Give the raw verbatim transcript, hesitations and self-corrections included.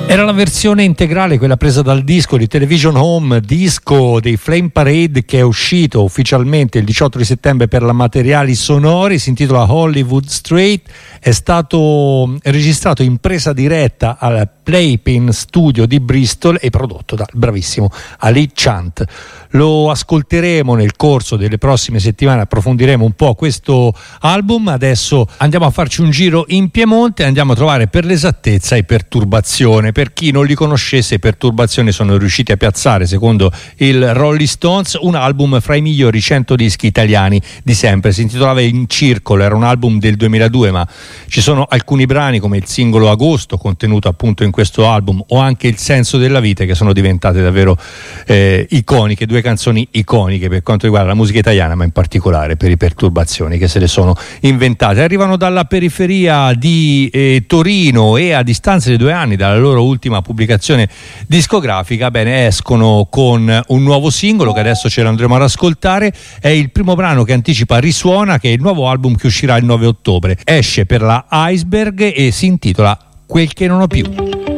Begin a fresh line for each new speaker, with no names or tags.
Era la versione integrale, quella presa dal disco di Television Home, disco dei Flame Parade, che è uscito ufficialmente il diciotto di settembre per la Materiali Sonori. Si intitola Hollywood Straight, è stato registrato in presa diretta al Playpen Studio di Bristol e prodotto dal bravissimo Ali Chant. Lo ascolteremo nel corso delle prossime settimane, approfondiremo un po' questo album. Adesso andiamo a farci un giro in Piemonte e andiamo a trovare per l'esattezza i Perturbazione. Per chi non li conoscesse, i Perturbazione sono riusciti a piazzare, secondo il Rolling Stones, un album fra i migliori cento dischi italiani di sempre. Si intitolava In Circolo, era un album del duemiladue, ma ci sono alcuni brani come il singolo Agosto, contenuto appunto in questo album, o anche Il senso della vita, che sono diventate davvero eh, iconiche, due canzoni iconiche per quanto riguarda la musica italiana, ma in particolare per i Perturbazioni, che se le sono inventate. Arrivano dalla periferia di eh, Torino e a distanza di due anni dalla loro ultima pubblicazione discografica, bene, escono con un nuovo singolo che adesso ce l'andremo ad ascoltare. È il primo brano che anticipa Risuona, che è il nuovo album che uscirà il nove ottobre. Esce per la Iceberg e si intitola Quel che non ho più.